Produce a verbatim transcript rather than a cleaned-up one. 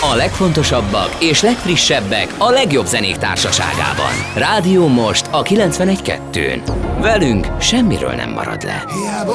A legfontosabbak és legfrissebbek a legjobb zenék társaságában. Rádió Most a kilencvenegy kettőn. Velünk semmiről nem marad le. Hiába